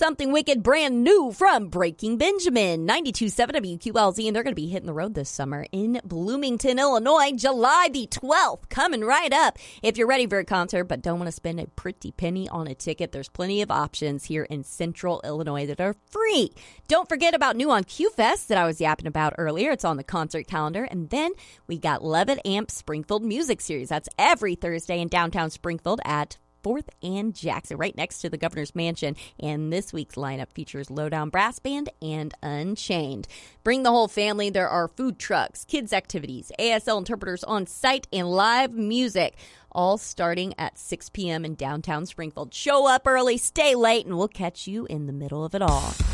something wicked brand new from Breaking Benjamin, 92.7 WQLZ, and they're going to be hitting the road this summer in Bloomington, Illinois, July the 12th, coming right up. If you're ready for a concert but don't want to spend a pretty penny on a ticket, there's plenty of options here in Central Illinois that are free. Don't forget about New on Q Fest that I was yapping about earlier. It's on the concert calendar. And then we got Levitt Amp Springfield Music Series. That's every Thursday in downtown Springfield at 4th and Jackson, right next to the Governor's Mansion. And this week's lineup features Lowdown Brass Band and Unchained. Bring the whole family. There are food trucks, kids activities, ASL interpreters on site, and live music, all starting at 6 p.m. in downtown Springfield. Show up early, stay late, and we'll catch you in the middle of it all.